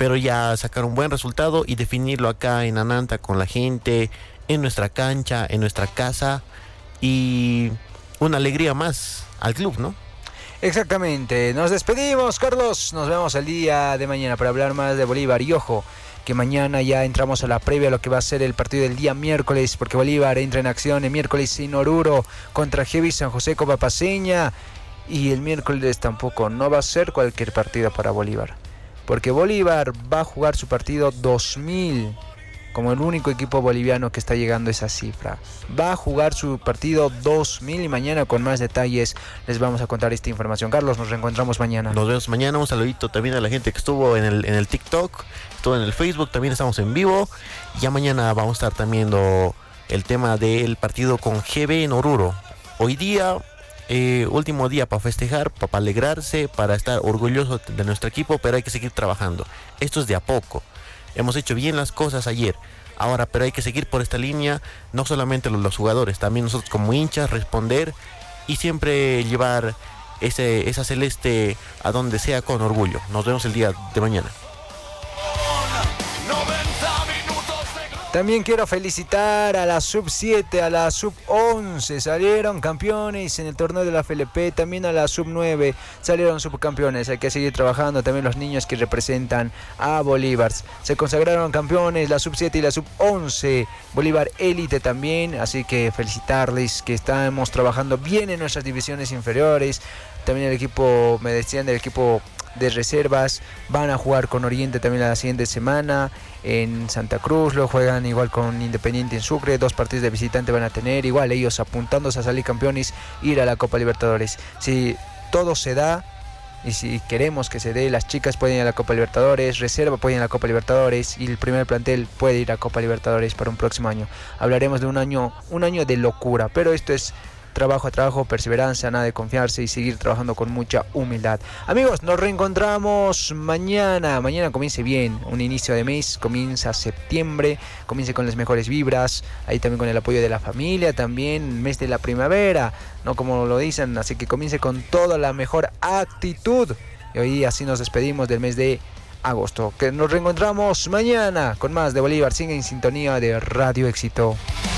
pero ya sacar un buen resultado y definirlo acá en Ananta con la gente, en nuestra cancha, en nuestra casa, y una alegría más al club, ¿no? Exactamente, nos despedimos, Carlos, nos vemos el día de mañana para hablar más de Bolívar. Y ojo, que mañana ya entramos a la previa a lo que va a ser el partido del día miércoles, porque Bolívar entra en acción el miércoles en Oruro contra Heavy San José Copa Paceña, y el miércoles tampoco no va a ser cualquier partido para Bolívar, porque Bolívar va a jugar su partido 2000, como el único equipo boliviano que está llegando a esa cifra. Va a jugar su partido 2000 y mañana con más detalles les vamos a contar esta información. Carlos, nos reencontramos mañana. Nos vemos mañana. Un saludito también a la gente que estuvo en el TikTok, estuvo en el Facebook, también estamos en vivo. Ya mañana vamos a estar también viendo el tema del partido con GB en Oruro. Hoy día, último día para festejar, para alegrarse, para estar orgulloso de nuestro equipo, pero hay que seguir trabajando. Esto es de a poco. Hemos hecho bien las cosas ayer, ahora, pero hay que seguir por esta línea, no solamente los jugadores, también nosotros como hinchas, responder y siempre llevar esa celeste a donde sea con orgullo. Nos vemos el día de mañana. También quiero felicitar a la sub-7, a la sub-11, salieron campeones en el torneo de la FLP, también a la sub-9 salieron subcampeones. Hay que seguir trabajando, también los niños que representan a Bolívar. Se consagraron campeones la sub-7 y la sub-11, Bolívar Élite también, así que felicitarles que estamos trabajando bien en nuestras divisiones inferiores. También el equipo, me decían del equipo de reservas, van a jugar con Oriente también la siguiente semana en Santa Cruz, lo juegan igual con Independiente en Sucre, 2 partidos de visitante van a tener, igual ellos apuntándose a salir campeones, ir a la Copa Libertadores. Si todo se da y si queremos que se dé, las chicas pueden ir a la Copa Libertadores, reserva puede ir a la Copa Libertadores y el primer plantel puede ir a Copa Libertadores para un próximo año. Hablaremos de un año de locura, pero esto es trabajo a trabajo, perseverancia, nada de confiarse y seguir trabajando con mucha humildad. Amigos, nos reencontramos mañana. Mañana comience bien, un inicio de mes, comienza septiembre, comience con las mejores vibras, ahí también con el apoyo de la familia, también mes de la primavera, no como lo dicen, así que comience con toda la mejor actitud. Y hoy así nos despedimos del mes de agosto, que nos reencontramos mañana con más de Bolívar. Sigue en sintonía de Radio Éxito.